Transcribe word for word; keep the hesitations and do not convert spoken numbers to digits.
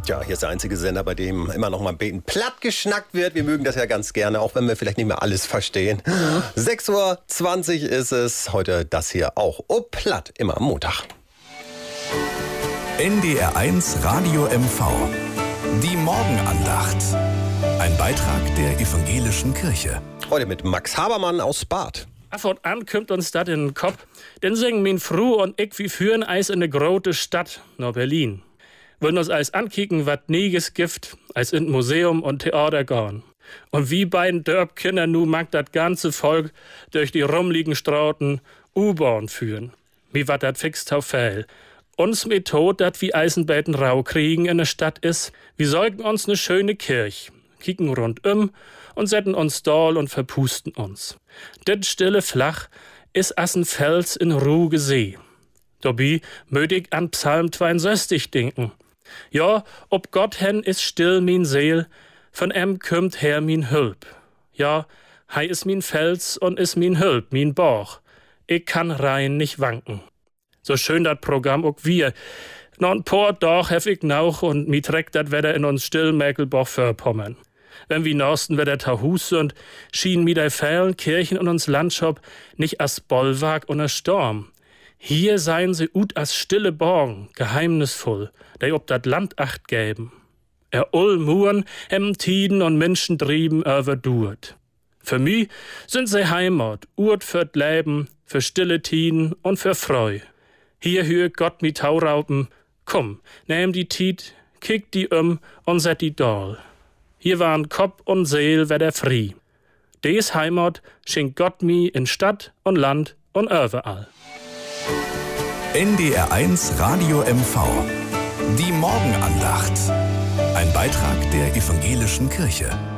Tja, hier ist der einzige Sender, bei dem immer noch mal ein bisschen platt geschnackt wird. Wir mögen das ja ganz gerne, auch wenn wir vielleicht nicht mehr alles verstehen. Mhm. sechs Uhr zwanzig ist es. Heute das hier auch. Oh, platt, immer am Montag. N D R eins Radio M V. Die Morgenandacht. Ein Beitrag der evangelischen Kirche. Heute mit Max Habermann aus Bad. Af und an kommt uns dat in den Kopf. Denn singen min Fru und ich wie führen Eis in ne grote Stadt, nach Berlin. Wollen uns Eis ankicken, wat nieges Gift, als in Museum und Theater gorn. Und wie beiden Dörpkinder nu mag dat ganze Volk durch die rumliegen Strauten U-Bahn führen. Wie wat dat fix tau fehl. Uns Method, dat wie Eisenbetten rau kriegen in der Stadt is, wir säugen uns ne schöne Kirch, kicken rundum und setzen uns doll und verpusten uns. Dit stille Flach is assen Fels in ruhige See. Dobei möd ich an Psalm zweiundsechzig denken. Ja, ob Gott hen is still min Seel, von em kümmt her min Hülp. Ja, hei is min Fels und is min Hülp, min Bauch. Ich kann rein nicht wanken. So schön dat Programm ook wir. No ein paar Doch hef ich nauch und mi trägt dat Wetter in uns still Mäkelboch verpommern. Wenn wie Norsten Wetter Tahus und schien mi der fälen Kirchen und uns Landschap nicht as Bollwerk und a Sturm. Hier seien sie ut as stille Borgen, geheimnisvoll, der ob dat Land acht gäben. Er ull Muren, hem Tiden und Menschen trieben overdurt. Für mi sind sie Heimat, Urt für Leben, für stille Tiden und für Freu. Hier hüe Gott mi Tauraupen, komm, nehm die Tied, kick die um und set die doll. Hier waren Kopf und Seel wär der Frie. Des Heimat schenkt Gott mi in Stadt und Land und überall. N D R eins Radio M V. Die Morgenandacht. Ein Beitrag der evangelischen Kirche.